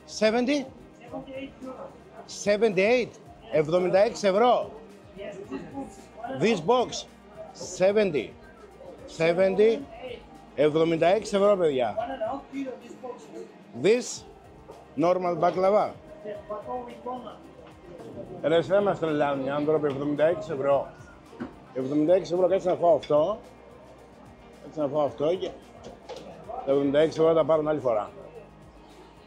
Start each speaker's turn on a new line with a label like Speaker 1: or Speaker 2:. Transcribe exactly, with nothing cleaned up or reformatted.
Speaker 1: seventy? seventy-eight. εβδομήντα έξι ευρώ. This box. seventy. seventy. εβδομήντα έξι ευρώ, παιδιά. This normal baklava. Ρε, δεν μας τρελάνουν οι άνθρωποι, εβδομήντα έξι ευρώ. εβδομήντα έξι ευρώ, κάτσε να φάω αυτό. Κάτσε να φάω αυτό και τα εβδομήντα έξι ευρώ τα πάρουν άλλη φορά.